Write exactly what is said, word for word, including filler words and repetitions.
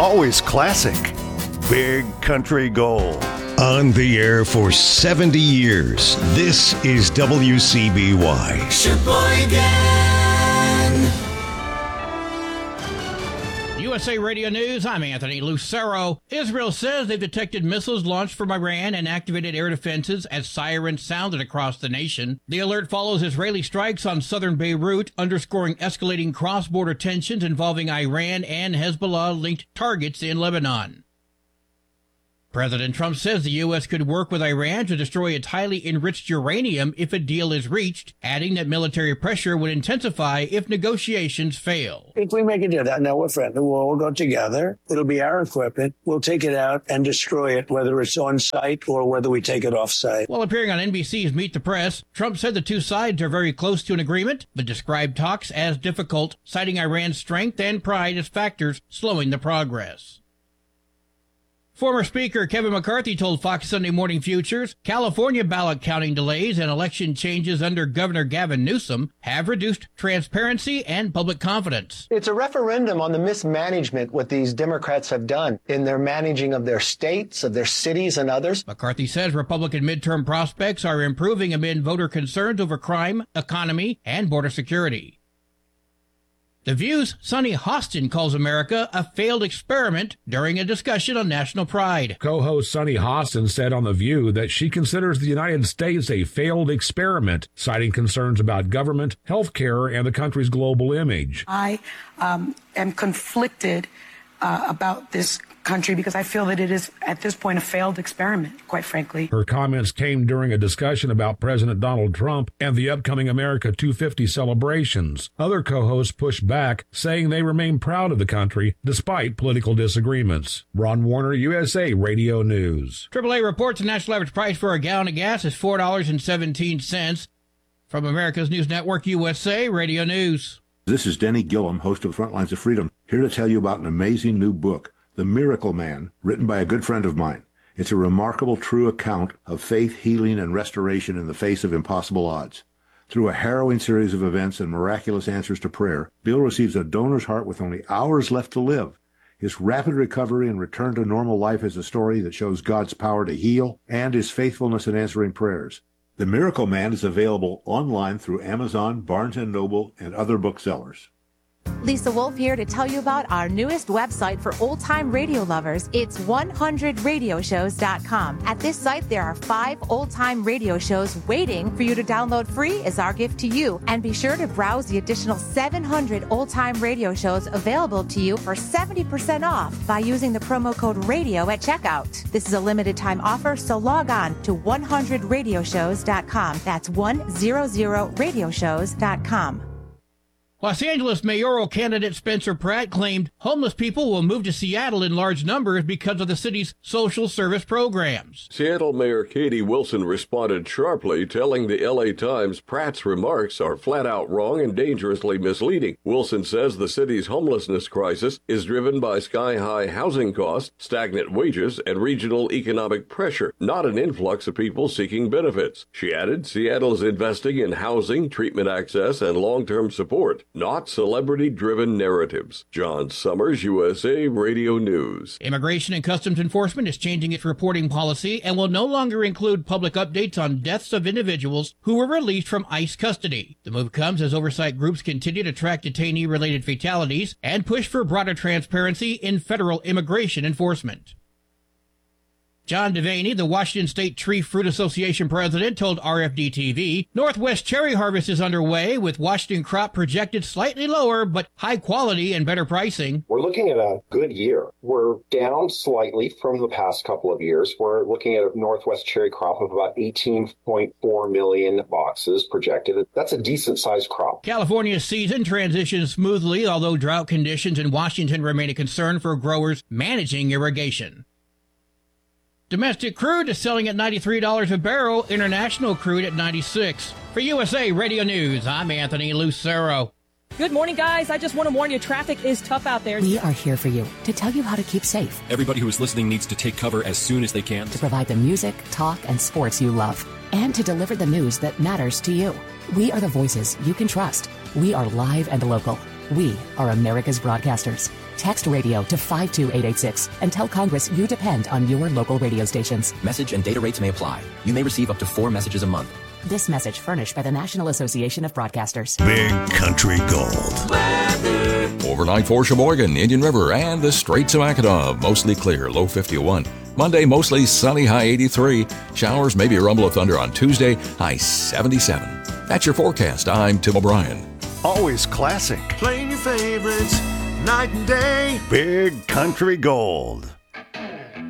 always classic. Big Country Gold. On the air for seventy years, this is W C B Y. Sheboygan. U S A Radio News, I'm Anthony Lucero. Israel says they've detected missiles launched from Iran and activated air defenses as sirens sounded across the nation. The alert follows Israeli strikes on southern Beirut, underscoring escalating cross-border tensions involving Iran and Hezbollah-linked targets in Lebanon. President Trump says the U S could work with Iran to destroy its highly enriched uranium if a deal is reached, adding that military pressure would intensify if negotiations fail. If we make a deal, now we're friendly, we'll all go together. It'll be our equipment. We'll take it out and destroy it, whether it's on site or whether we take it off site. While appearing on N B C's Meet the Press, Trump said the two sides are very close to an agreement, but described talks as difficult, citing Iran's strength and pride as factors slowing the progress. Former Speaker Kevin McCarthy told Fox Sunday Morning Futures California ballot counting delays and election changes under Governor Gavin Newsom have reduced transparency and public confidence. It's a referendum on the mismanagement what these Democrats have done in their managing of their states, of their cities, and others. McCarthy says Republican midterm prospects are improving amid voter concerns over crime, economy, and border security. The View's Sunny Hostin calls America a failed experiment during a discussion on national pride. Co-host Sunny Hostin said on The View that she considers the United States a failed experiment, citing concerns about government, health care, and the country's global image. I um, am conflicted uh, about this country because I feel that it is, at this point, a failed experiment, quite frankly. Her comments came during a discussion about President Donald Trump and the upcoming America two fifty celebrations. Other co-hosts pushed back, saying they remain proud of the country despite political disagreements. Ron Warner, U S A Radio News. triple A reports the national average price for a gallon of gas is four dollars and seventeen cents. From America's News Network, U S A Radio News. This is Denny Gillum, host of Front Lines of Freedom, here to tell you about an amazing new book, The Miracle Man, written by a good friend of mine. It's a remarkable, true account of faith, healing, and restoration in the face of impossible odds. Through a harrowing series of events and miraculous answers to prayer, Bill receives a donor's heart with only hours left to live. His rapid recovery and return to normal life is a story that shows God's power to heal and his faithfulness in answering prayers. The Miracle Man is available online through Amazon, Barnes and Noble, and other booksellers. Lisa Wolf here to tell you about our newest website for old-time radio lovers. It's one hundred radio shows dot com. At this site, there are five old-time radio shows waiting for you to download free as our gift to you. And be sure to browse the additional seven hundred old-time radio shows available to you for seventy percent off by using the promo code RADIO at checkout. This is a limited-time offer, so log on to one hundred radio shows dot com. That's one hundred radio shows dot com. Los Angeles mayoral candidate Spencer Pratt claimed homeless people will move to Seattle in large numbers because of the city's social service programs. Seattle Mayor Katie Wilson responded sharply, telling the L A Times Pratt's remarks are flat out wrong and dangerously misleading. Wilson says the city's homelessness crisis is driven by sky-high housing costs, stagnant wages, and regional economic pressure, not an influx of people seeking benefits. She added Seattle is investing in housing, treatment access, and long-term support, not celebrity-driven narratives. John Summers, U S A Radio News. Immigration and Customs Enforcement is changing its reporting policy and will no longer include public updates on deaths of individuals who were released from ICE custody. The move comes as oversight groups continue to track detainee-related fatalities and push for broader transparency in federal immigration enforcement. John Devaney, the Washington State Tree Fruit Association president, told R F D T V, Northwest cherry harvest is underway, with Washington crop projected slightly lower, but high quality and better pricing. We're looking at a good year. We're down slightly from the past couple of years. We're looking at a Northwest cherry crop of about eighteen point four million boxes projected. That's a decent-sized crop. California's season transitions smoothly, although drought conditions in Washington remain a concern for growers managing irrigation. Domestic crude is selling at ninety-three dollars a barrel, international crude at ninety-six dollars. For U S A Radio News, I'm Anthony Lucero. Good morning, guys. I just want to warn you, traffic is tough out there. We are here for you to tell you how to keep safe. Everybody who is listening needs to take cover as soon as they can. To provide the music, talk, and sports you love. And to deliver the news that matters to you. We are the voices you can trust. We are live and local. We are America's broadcasters. Text radio to five two eight eight six and tell Congress you depend on your local radio stations. Message and data rates may apply. You may receive up to four messages a month. This message furnished by the National Association of Broadcasters. Big Country Gold. Overnight for Sheboygan, Indian River, and the Straits of Mackinac. Mostly clear, low fifty-one. Monday, mostly sunny, high eighty-three. Showers, maybe a rumble of thunder on Tuesday, high seventy-seven. That's your forecast. I'm Tim O'Brien. Always classic. Playing your favorites night and day. Big Country Gold.